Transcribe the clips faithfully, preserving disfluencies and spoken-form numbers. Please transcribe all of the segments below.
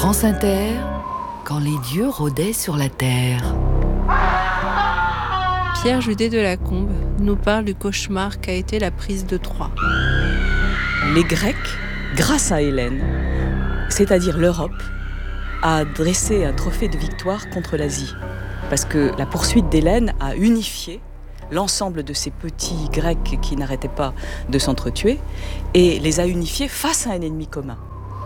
France Inter, quand les dieux rôdaient sur la terre. Pierre Judet de Lacombe nous parle du cauchemar qu'a été la prise de Troie. Les Grecs, grâce à Hélène, c'est-à-dire l'Europe, a dressé un trophée de victoire contre l'Asie. Parce que la poursuite d'Hélène a unifié l'ensemble de ces petits Grecs qui n'arrêtaient pas de s'entretuer et les a unifiés face à un ennemi commun.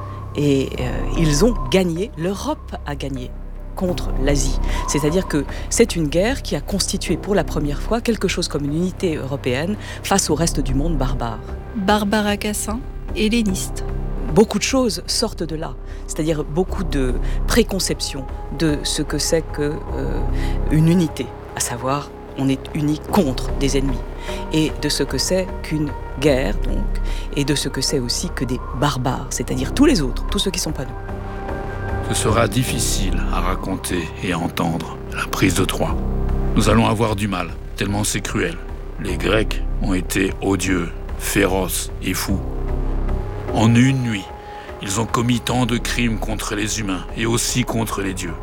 Et euh, ils ont gagné, l'Europe a gagné contre l'Asie. C'est-à-dire que c'est une guerre qui a constitué pour la première fois quelque chose comme une unité européenne face au reste du monde barbare. Barbara Cassin, helléniste. Beaucoup de choses sortent de là, c'est-à-dire beaucoup de préconceptions de ce que c'est qu'une euh, unité, à savoir on est unis contre des ennemis, et de ce que c'est qu'une guerre, donc, et de ce que c'est aussi que des barbares, c'est-à-dire tous les autres, tous ceux qui ne sont pas nous. Ce sera difficile à raconter et à entendre, la prise de Troie. Nous allons avoir du mal, tellement c'est cruel. Les Grecs ont été odieux, féroces et fous. En une nuit, ils ont commis tant de crimes contre les humains et aussi contre les dieux.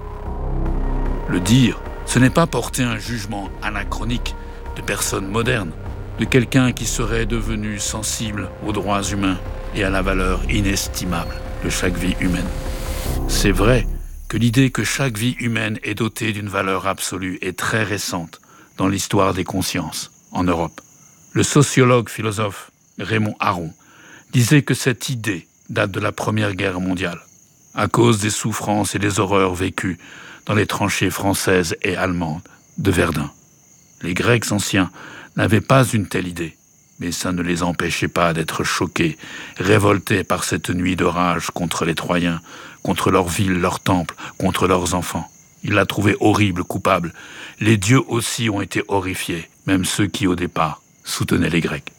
Le dire, ce n'est pas porter un jugement anachronique de personnes modernes, de quelqu'un qui serait devenu sensible aux droits humains et à la valeur inestimable de chaque vie humaine. C'est vrai que l'idée que chaque vie humaine est dotée d'une valeur absolue est très récente dans l'histoire des consciences en Europe. Le sociologue philosophe Raymond Aron disait que cette idée date de la Première Guerre mondiale, à cause des souffrances et des horreurs vécues dans les tranchées françaises et allemandes de Verdun. Les Grecs anciens n'avaient pas une telle idée, mais ça ne les empêchait pas d'être choqués, révoltés par cette nuit de rage contre les Troyens, contre leurs villes, leurs temples, contre leurs enfants. Ils la trouvaient horrible, coupable. Les dieux aussi ont été horrifiés, même ceux qui, au départ, soutenaient les Grecs.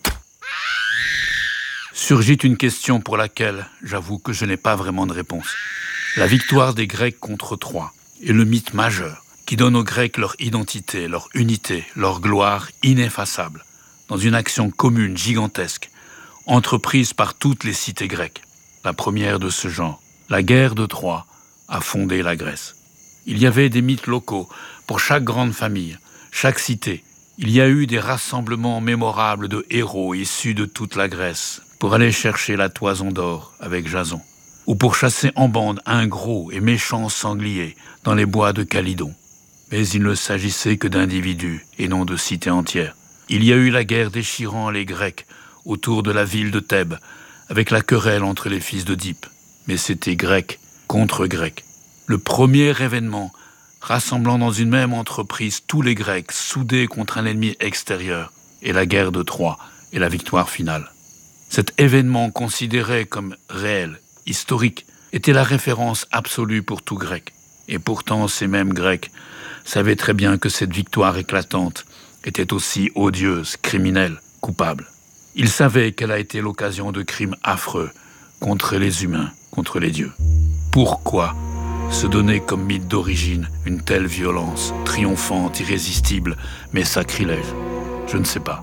Surgit une question pour laquelle j'avoue que je n'ai pas vraiment de réponse. La victoire des Grecs contre Troie est le mythe majeur qui donne aux Grecs leur identité, leur unité, leur gloire ineffaçable, dans une action commune gigantesque, entreprise par toutes les cités grecques. La première de ce genre, la guerre de Troie, a fondé la Grèce. Il y avait des mythes locaux pour chaque grande famille, chaque cité. Il y a eu des rassemblements mémorables de héros issus de toute la Grèce pour aller chercher la toison d'or avec Jason, ou pour chasser en bande un gros et méchant sanglier dans les bois de Calydon. Mais il ne s'agissait que d'individus et non de cités entières. Il y a eu la guerre déchirant les Grecs autour de la ville de Thèbes, avec la querelle entre les fils d'Oedipe. Mais c'était Grec contre Grec. Le premier événement rassemblant dans une même entreprise tous les Grecs soudés contre un ennemi extérieur, et la guerre de Troie et la victoire finale. Cet événement considéré comme réel, historique, était la référence absolue pour tout Grec. Et pourtant, ces mêmes Grecs savaient très bien que cette victoire éclatante était aussi odieuse, criminelle, coupable. Ils savaient qu'elle a été l'occasion de crimes affreux contre les humains, contre les dieux. Pourquoi se donner comme mythe d'origine une telle violence, triomphante, irrésistible, mais sacrilège? Je ne sais pas.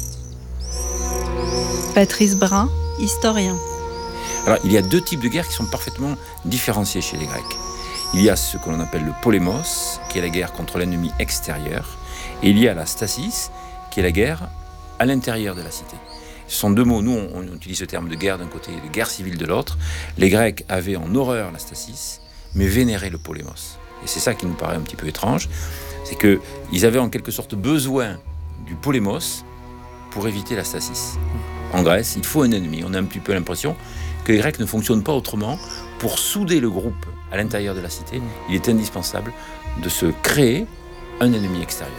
Patrice Brun, historien. Alors, il y a deux types de guerres qui sont parfaitement différenciés chez les Grecs. Il y a ce que l'on appelle le polémos, qui est la guerre contre l'ennemi extérieur, et il y a la stasis, qui est la guerre à l'intérieur de la cité. Ce sont deux mots, nous on, on utilise ce terme de guerre d'un côté et de guerre civile de l'autre. Les Grecs avaient en horreur la stasis, mais vénéraient le polémos. Et c'est ça qui nous paraît un petit peu étrange, c'est qu'ils avaient en quelque sorte besoin du polémos pour éviter la stasis. En Grèce, il faut un ennemi. On a un petit peu l'impression que les Grecs ne fonctionnent pas autrement. Pour souder le groupe à l'intérieur de la cité, il est indispensable de se créer un ennemi extérieur.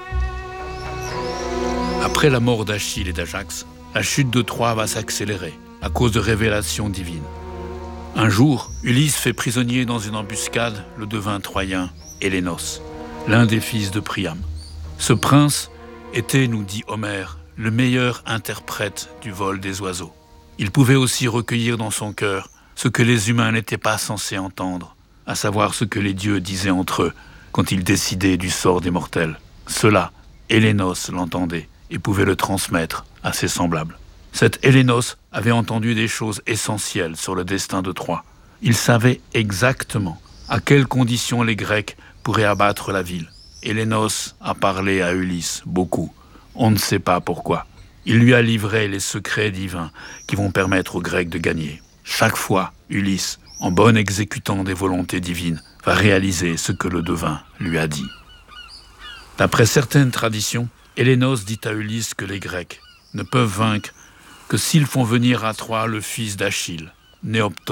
Après la mort d'Achille et d'Ajax, la chute de Troie va s'accélérer à cause de révélations divines. Un jour, Ulysse fait prisonnier dans une embuscade le devin troyen Hélénos, l'un des fils de Priam. Ce prince était, nous dit Homère, le meilleur interprète du vol des oiseaux. Il pouvait aussi recueillir dans son cœur ce que les humains n'étaient pas censés entendre, à savoir ce que les dieux disaient entre eux quand ils décidaient du sort des mortels. Cela, Hélénos l'entendait et pouvait le transmettre à ses semblables. Cet Hélénos avait entendu des choses essentielles sur le destin de Troie. Il savait exactement à quelles conditions les Grecs pourraient abattre la ville. Hélénos a parlé à Ulysse beaucoup. On ne sait pas pourquoi. Il lui a livré les secrets divins qui vont permettre aux Grecs de gagner. Chaque fois, Ulysse, en bon exécutant des volontés divines, va réaliser ce que le devin lui a dit. D'après certaines traditions, Hélénos dit à Ulysse que les Grecs ne peuvent vaincre que s'ils font venir à Troie le fils d'Achille, Néoptolème.